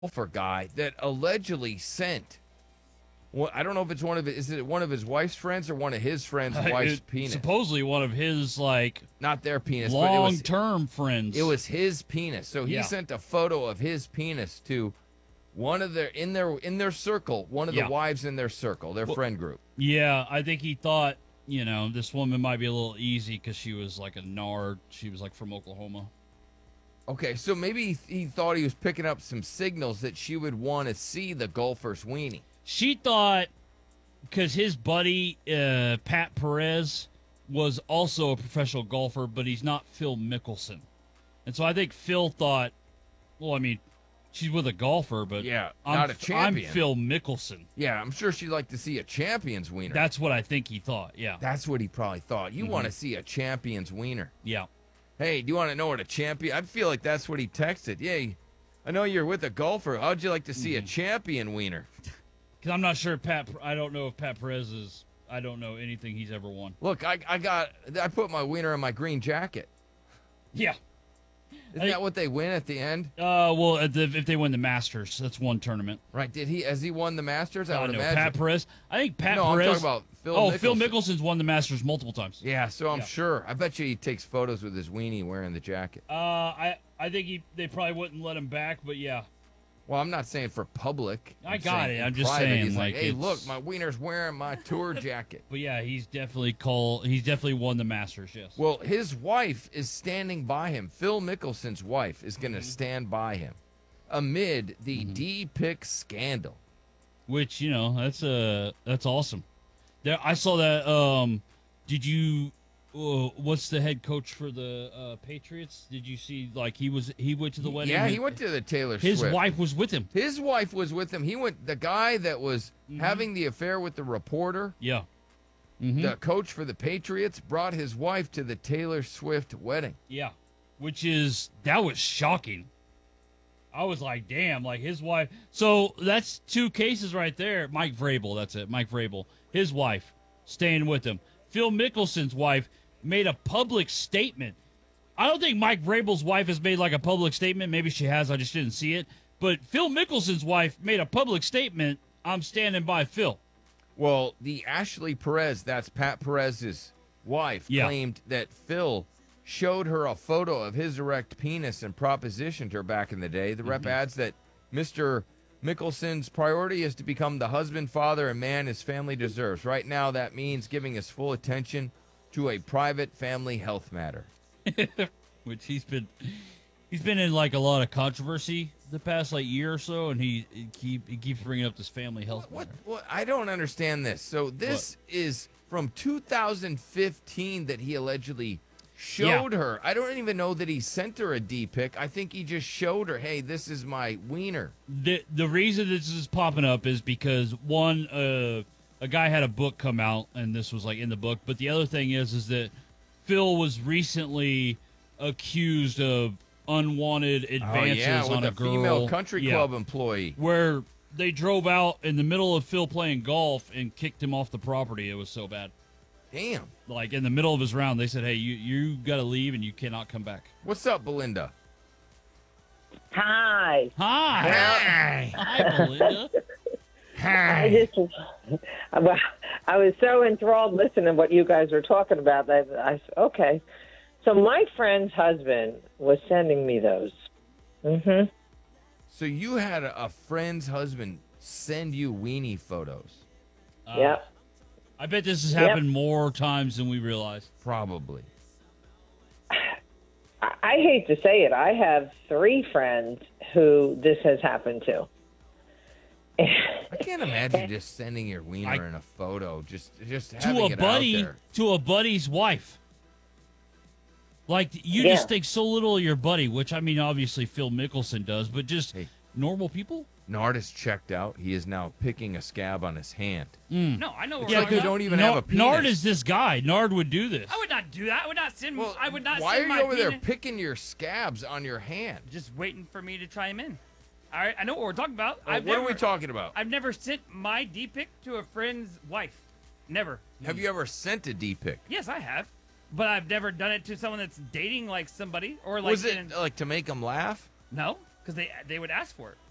golfer guy that allegedly sent. Well, I don't know if it's one of it. Is it one of his wife's friends or one of his friends' wife's penis? Supposedly one of his Not their penis, but long-term friends. It was his penis. So he sent a photo of his penis to one of their in their circle, one of the wives in their circle, their friend group. Yeah, I think he thought, this woman might be a little easy because she was like a nard. She was like from Oklahoma. Okay, so maybe he thought he was picking up some signals that she would want to see the golfer's weenie. She thought, because his buddy, Pat Perez, was also a professional golfer, but he's not Phil Mickelson. And so I think Phil thought, well, I mean, she's with a golfer, but not a champion. I'm Phil Mickelson. Yeah, I'm sure she'd like to see a champion's wiener. That's what I think he thought, yeah. That's what he probably thought. You want to see a champion's wiener. Yeah. Hey, do you want to know what a champion... I feel like that's what he texted. Yeah, I know you're with a golfer. How'd you like to see a champion wiener? Because I'm not sure I don't know if Pat Perez is... I don't know anything he's ever won. Look, I put my wiener in my green jacket. Yeah. Isn't that what they win at the end? Well, if they win the Masters, that's one tournament. Right. Has he won the Masters? I would imagine. Pat Perez. I think Pat Perez. No, I'm talking about Phil Mickelson. Phil Mickelson's won the Masters multiple times. Yeah, so I'm sure. I bet you he takes photos with his weenie wearing the jacket. I think they probably wouldn't let him back, but yeah. Well, I'm not saying for public. I got it. I'm just saying. He's like, hey, look, my wiener's wearing my tour jacket. But yeah, he's definitely won the Masters, yes. Well, his wife is standing by him. Phil Mickelson's wife is going to stand by him amid the D-pick scandal. Which, that's awesome. I saw that. Did you? What's the head coach for the Patriots? Did you see? Like he went to the wedding. Yeah, he went to the Taylor Swift. His wife was with him. His wife was with him. He went. The guy that was having the affair with the reporter. Yeah. The coach for the Patriots brought his wife to the Taylor Swift wedding. Yeah, that was shocking. I was like, damn, like his wife. So that's two cases right there. Mike Vrabel, that's it. Mike Vrabel, his wife, staying with him. Phil Mickelson's wife made a public statement. I don't think Mike Vrabel's wife has made like a public statement. Maybe she has. I just didn't see it. But Phil Mickelson's wife made a public statement. I'm standing by Phil. Well, the Ashley Perez, that's Pat Perez's wife, claimed that Phil showed her a photo of his erect penis and propositioned her back in the day. The rep adds that Mr. Mickelson's priority is to become the husband, father, and man his family deserves. Right now, that means giving his full attention to a private family health matter. Which he's been in like a lot of controversy the past like year or so, and he keeps bringing up this family health matter. What? I don't understand this. So this is from 2015 that he allegedly showed her. I don't even know that he sent her a D-pic. I think he just showed her, hey, this is my wiener. The reason this is popping up is because, one, a guy had a book come out, and this was like in the book. But the other thing is that Phil was recently accused of unwanted advances with on a girl. Female country club employee. Where they drove out in the middle of Phil playing golf and kicked him off the property. It was so bad. Damn. Like, in the middle of his round, they said, hey, you got to leave and you cannot come back. What's up, Belinda? Hi. Hi. Hi, Belinda. Hi. I was so enthralled listening to what you guys were talking about. Okay. So my friend's husband was sending me those. Mm-hmm. So you had a friend's husband send you weenie photos? Yep. I bet this has happened more times than we realize. Probably. I hate to say it. I have 3 friends who this has happened to. I can't imagine just sending your wiener in a photo, just having it out there. To a buddy's wife. Like, you just think so little of your buddy, which, I mean, obviously Phil Mickelson does, but just normal people? Nard is checked out. He is now picking a scab on his hand. No, I know what It's like they don't even have a penis. Nard is this guy. Nard would do this. I would not do that. I would not send. I would not. Why send are my you over there penis- picking your scabs on your hand? Just waiting for me to try him in. All right, I know what we're talking about. What are we talking about? I've never sent my D-pic to a friend's wife. Never. Have you ever sent a D-pic? Yes, I have. But I've never done it to someone that's dating like somebody or like. Was it like to make them laugh? No, because they would ask for it.